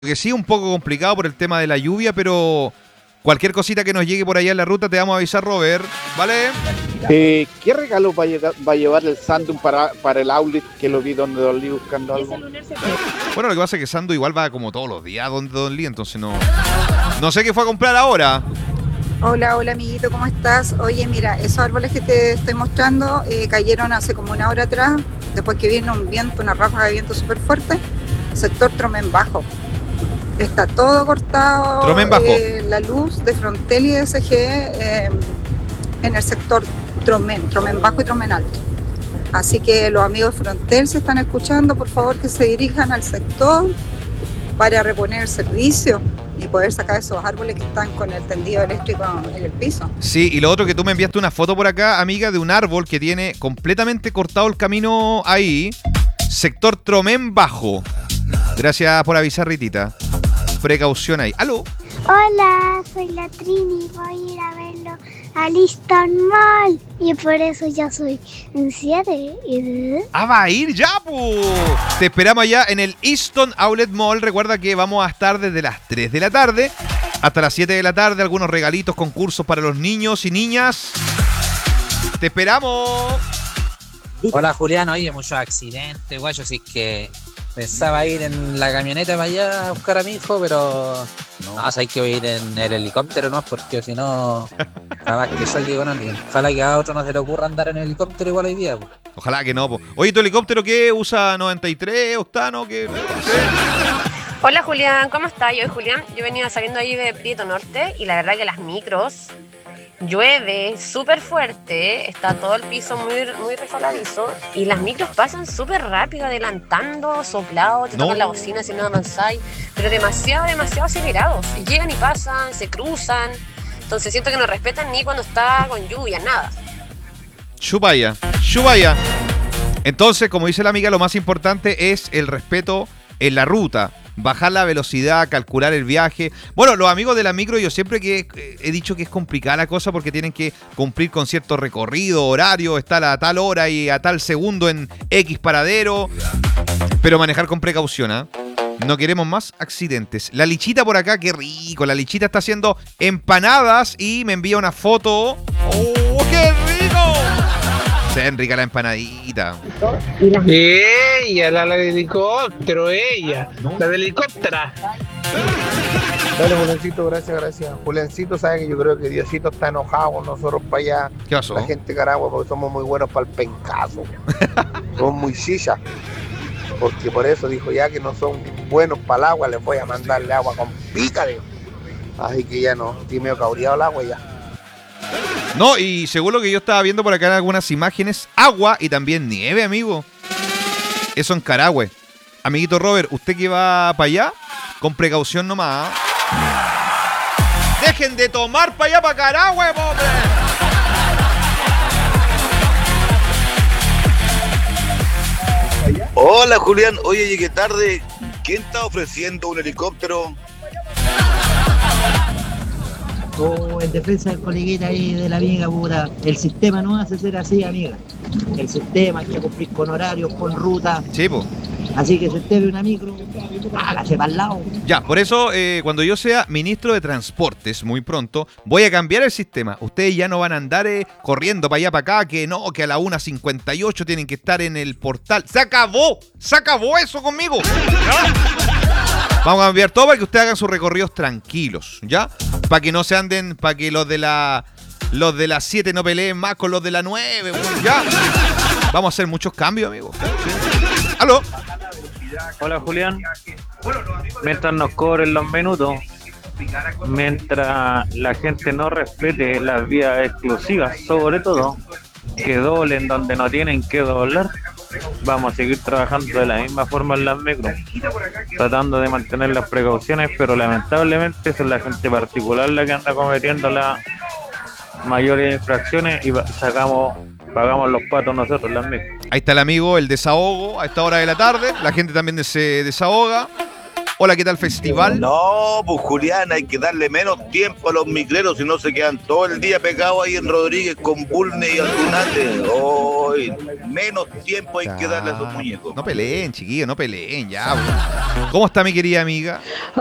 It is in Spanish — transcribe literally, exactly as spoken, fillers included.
Que sí, un poco complicado por el tema de la lluvia, pero cualquier cosita que nos llegue por allá en la ruta te vamos a avisar, Robert, ¿vale? Eh, ¿Qué regalo va a, llegar, va a llevar el Sandum para, para el outlet que lo vi donde Don Lee buscando algo? Bueno, lo que pasa es que Sandu igual va como todos los días donde Don Lee, entonces no, no sé qué fue a comprar ahora. Hola, hola amiguito, ¿cómo estás? Oye, mira, esos árboles que te estoy mostrando eh, cayeron hace como una hora atrás, después que vino un viento, una ráfaga de viento súper fuerte, sector Tromen Bajo. Está todo cortado, Tromen Bajo. Eh, la luz de Frontel y de S G eh, en el sector Tromen, Tromen Bajo y Tromen Alto. Así que los amigos de Frontel, se están escuchando, por favor que se dirijan al sector para reponer el servicio y poder sacar esos árboles que están con el tendido eléctrico en el piso. Sí, y lo otro que tú me enviaste una foto por acá, amiga, de un árbol que tiene completamente cortado el camino ahí. Sector Tromen Bajo. Gracias por avisar, Ritita. Precaución ahí. ¡Aló! Hola, soy la Trini, voy a ir a verlo al Easton Mall y por eso ya soy un siete. ¡Ah, va a ir ya, pu! Te esperamos allá en el Easton Outlet Mall. Recuerda que vamos a estar desde las tres de la tarde hasta las siete de la tarde. Algunos regalitos, concursos para los niños y niñas. ¡Te esperamos! Hola, Julián. Oye, muchos accidentes, guayo, así que pensaba ir en la camioneta para allá a buscar a mi hijo, pero no, o sea, hay que ir en el helicóptero, ¿no? Porque si no, jamás que salga con alguien. Ojalá que a otro no se le ocurra andar en el helicóptero igual hoy día, pues. Ojalá que no, po. Oye, ¿tu helicóptero qué? ¿Usa noventa y tres, octano? ¿Qué? Hola Julián, ¿cómo estás? Yo soy Julián, yo venía saliendo ahí de Prieto Norte y la verdad que las micros llueve súper fuerte, está todo el piso muy, muy resbaladizo y las micros pasan súper rápido, adelantando, soplado, te No. tocan la bocina si no avanzáis, pero demasiado, demasiado acelerados. Llegan y pasan, se cruzan, entonces siento que no respetan ni cuando está con lluvia, nada. Chupaya, chupaya. Entonces, como dice la amiga, lo más importante es el respeto en la ruta. Bajar la velocidad, calcular el viaje. Bueno, los amigos de la micro, yo siempre que eh, he dicho que es complicada la cosa porque tienen que cumplir con cierto recorrido, horario, estar a tal hora y a tal segundo en X paradero. Pero manejar con precaución, ¿ah? No queremos más accidentes. La Lichita por acá, qué rico. La Lichita está haciendo empanadas y me envía una foto. ¡Oh, qué rico! Se ven rica la empanadita. Ella, la, la del helicóptero, ella, la del helicóptero. Dale, Juliancito, gracias, gracias. Juliancito sabe que yo creo que Diosito está enojado con nosotros para allá. ¿Qué pasó? La gente de Caragua, porque somos muy buenos para el pencazo. Somos muy chichas. Porque por eso dijo ya que no son buenos para el agua, les voy a mandarle agua con pícare. Así que ya no, estoy medio cabreado el agua ya. No, y según lo que yo estaba viendo por acá en algunas imágenes, agua y también nieve, amigo. Eso en Carahue. Amiguito Robert, usted que va para allá, con precaución nomás. ¡Dejen de tomar para allá, para Carahue, pobre! Hola Julián, oye, llegué tarde. ¿Quién está ofreciendo un helicóptero? O en defensa del coleguita ahí de la amiga, puta, el sistema no hace ser así, amiga. El sistema hay que cumplir con horarios, con ruta. Sí, po. Así que si usted ve una micro, hágase para el lado. Ya, por eso, eh, cuando yo sea ministro de Transportes muy pronto, voy a cambiar el sistema. Ustedes ya no van a andar eh, corriendo para allá, para acá, que no, que a la una cincuenta y ocho tienen que estar en el portal. ¡Se acabó! ¡Se acabó eso conmigo! ¿Ya? Vamos a cambiar todo para que ustedes hagan sus recorridos tranquilos, ¿ya? Para que no se anden, para que los de la los de las siete no peleen más con los de la nueve, ¿ya? Vamos a hacer muchos cambios, amigos. ¿Sí? ¿Aló? Hola, Julián. Mientras nos cobren los minutos, mientras la gente no respete las vías exclusivas, sobre todo, que doblen donde no tienen que doblar, vamos a seguir trabajando de la misma forma en las micros, tratando de mantener las precauciones, pero lamentablemente es la gente particular la que anda cometiendo las mayores infracciones y sacamos, pagamos los patos nosotros las micros. Ahí está el amigo, el desahogo a esta hora de la tarde. La gente también se desahoga. Hola, ¿qué tal festival? No, pues Julián, hay que darle menos tiempo a los micreros, si no se quedan todo el día pegados ahí en Rodríguez con Bulne y Aldunate. Oh, Hoy menos tiempo hay que darle a esos muñecos. No peleen, chiquillos, no peleen, ya. Bueno. ¿Cómo está mi querida amiga?